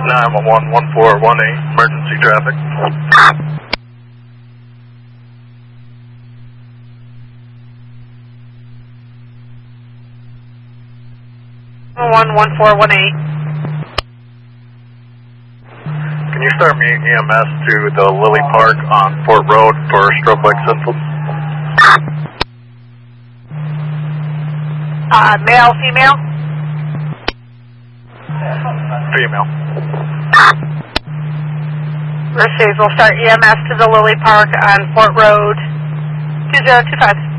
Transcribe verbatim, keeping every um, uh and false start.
nine one one, one four one eight, emergency traffic. one one four one eight. Can you start me E M S to the Lily Park on Fort Road for strobe like symptoms? Uh, male, female? Female. Receive. We'll start E M S to the Lily Park on Fort Road two zero two five.